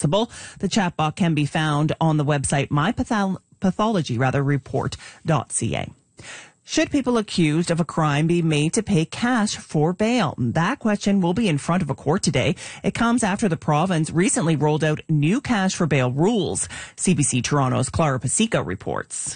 accessible. The chatbot can be found on the website report.ca. Should people accused of a crime be made to pay cash for bail? That question will be in front of a court today. It comes after the province recently rolled out new cash for bail rules. CBC Toronto's Clara Pasica reports.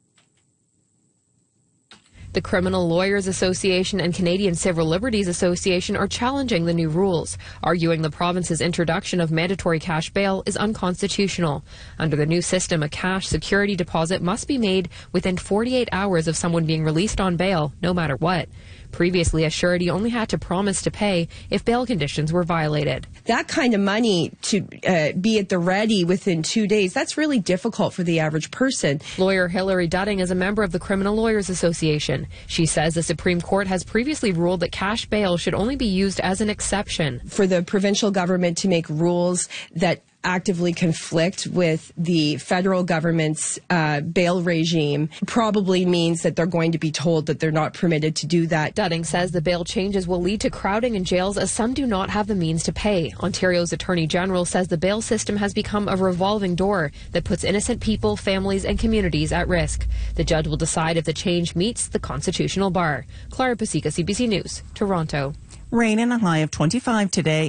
The Criminal Lawyers Association and Canadian Civil Liberties Association are challenging the new rules, arguing the province's introduction of mandatory cash bail is unconstitutional. Under the new system, a cash security deposit must be made within 48 hours of someone being released on bail, no matter what. Previously, a surety only had to promise to pay if bail conditions were violated. That kind of money to be at the ready within 2 days, that's really difficult for the average person. Lawyer Hilary Dudding is a member of the Criminal Lawyers Association. She says the Supreme Court has previously ruled that cash bail should only be used as an exception. For the provincial government to make rules that actively conflict with the federal government's bail regime probably means that they're going to be told that they're not permitted to do that. Dudding says the bail changes will lead to crowding in jails as some do not have the means to pay. Ontario's Attorney General says the bail system has become a revolving door that puts innocent people, families and communities at risk. The judge will decide if the change meets the constitutional bar. Clara Pasica, CBC News, Toronto. Rain and a high of 25 today.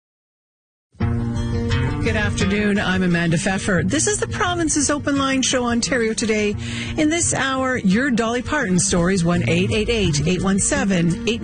Good afternoon. I'm Amanda Pfeffer. This is the province's Open Line Show, Ontario Today. In this hour, your Dolly Parton stories, 1-888-817-89.